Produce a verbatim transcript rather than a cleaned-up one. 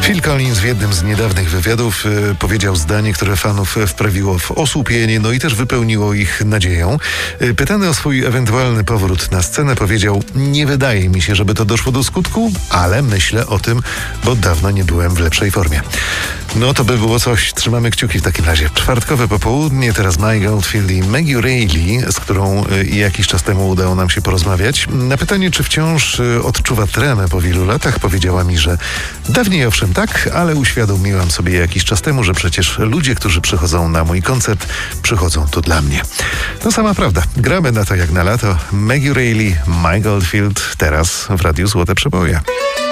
Phil Collins w jednym z niedawnych wywiadów y, powiedział zdanie, które fanów wprawiło w osłupienie, no i też wypełniło ich nadzieją. Y, pytany o swój ewentualny powrót na scenę powiedział: nie wydaje mi się, żeby to doszło do skutku, ale myślę o tym, bo dawno nie byłem w lepszej formie. No to by było coś. Trzymamy kciuki w takim razie. Czwartkowe popołudnie, teraz Mike Oldfield i Maggie Reilly, z którą y, jakiś czas temu udało nam się porozmawiać. Na pytanie, czy wciąż y, odczuwa tremę po wielu latach, powiedziała mi, że dawniej owszem tak, ale uświadomiłam sobie jakiś czas temu, że przecież ludzie, którzy przychodzą na mój koncert, przychodzą tu dla mnie. To sama prawda. Gramy na to jak na lato. Maggie Reilly, Mike Oldfield, teraz w Radiu Złote Przeboje.